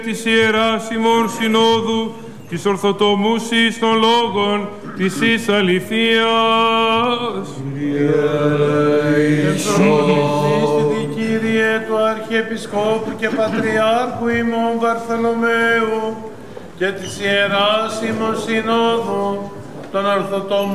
της Ιεράς ημών Συνόδου, της ορθοτομούσης των λόγων, της εις αληθείας. Ευχαριστητη Κύριε του Αρχιεπισκόπου και Πατριάρχου ημών Βαρθολομαίου και της Ιεράς ημών Συνόδου των ορθοτομούσης